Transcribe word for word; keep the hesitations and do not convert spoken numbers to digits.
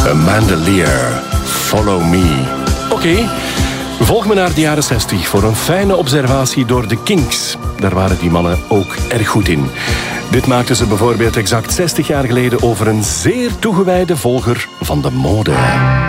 Amanda Lear, Follow Me. Oké, okay. Volg me naar de jaren zestig voor een fijne observatie door de Kinks. Daar waren die mannen ook erg goed in. Dit maakten ze bijvoorbeeld exact zestig jaar geleden over een zeer toegewijde volger van de mode.